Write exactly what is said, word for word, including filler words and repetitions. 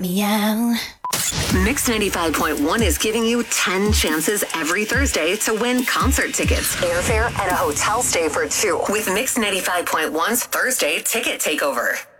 Meow. Mix ninety-five point one is giving you ten chances every Thursday to win concert tickets, airfare, and a hotel stay for two with Mix ninety-five point one's Thursday Ticket Takeover.